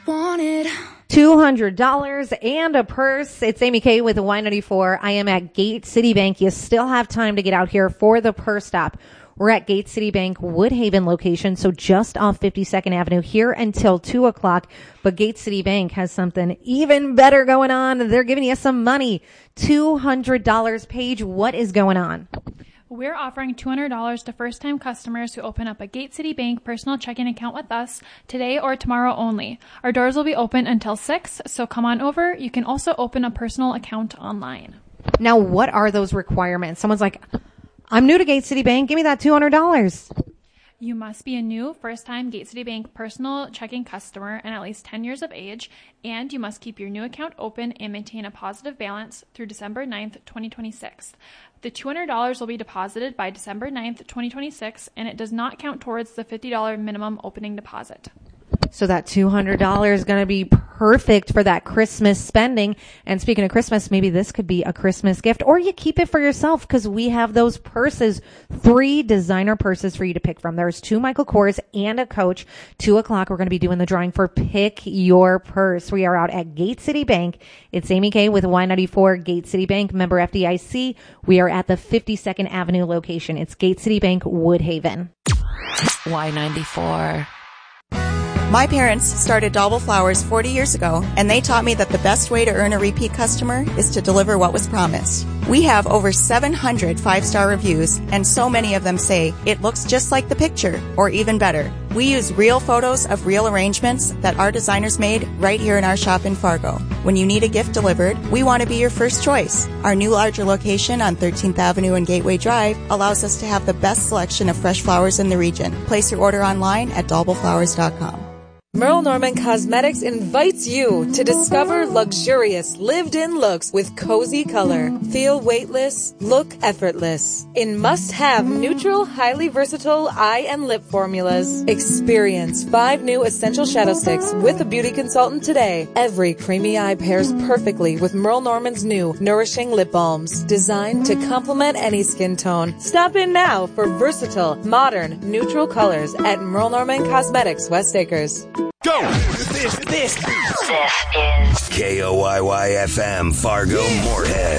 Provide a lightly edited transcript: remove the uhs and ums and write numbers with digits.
wanted. $200 and a purse. It's Amy K with the Y94. I am at Gate City Bank. You still have time to get out here for the purse stop. We're at Gate City Bank Woodhaven location, so just off 52nd Avenue here until 2 o'clock. But Gate City Bank has something even better going on. They're giving you some money. $200. Paige, what is going on? We're offering $200 to first-time customers who open up a Gate City Bank personal checking account with us today or tomorrow only. Our doors will be open until 6, so come on over. You can also open a personal account online. Now, what are those requirements? Someone's like, I'm new to Gate City Bank. Give me that $200. You must be a new first-time Gate City Bank personal checking customer and at least 10 years of age, and you must keep your new account open and maintain a positive balance through December 9th, 2026. The $200 will be deposited by December 9th, 2026, and it does not count towards the $50 minimum opening deposit. So that $200 is going to be perfect for that Christmas spending. And speaking of Christmas, maybe this could be a Christmas gift, or you keep it for yourself because we have those purses, 3 designer purses for you to pick from. There's 2 Michael Kors and a Coach. 2 o'clock, we're going to be doing the drawing for Pick Your Purse. We are out at Gate City Bank. It's Amy K with Y94 Gate City Bank, member FDIC. We are at the 52nd Avenue location. It's Gate City Bank, Woodhaven. Y94. My parents started Dauble Flowers 40 years ago, and they taught me that the best way to earn a repeat customer is to deliver what was promised. We have over 700 5-star reviews, and so many of them say it looks just like the picture, or even better. We use real photos of real arrangements that our designers made right here in our shop in Fargo. When you need a gift delivered, we want to be your first choice. Our new larger location on 13th Avenue and Gateway Drive allows us to have the best selection of fresh flowers in the region. Place your order online at daubleflowers.com. Merle Norman Cosmetics invites you to discover luxurious, lived-in looks with cozy color. Feel weightless, look effortless. In must-have, neutral, highly versatile eye and lip formulas. Experience 5 new essential shadow sticks with a beauty consultant today. Every creamy eye pairs perfectly with Merle Norman's new nourishing lip balms, designed to complement any skin tone. Stop in now for versatile, modern, neutral colors at Merle Norman Cosmetics, West Acres. Go! This is KOYY FM, Fargo, Moorhead.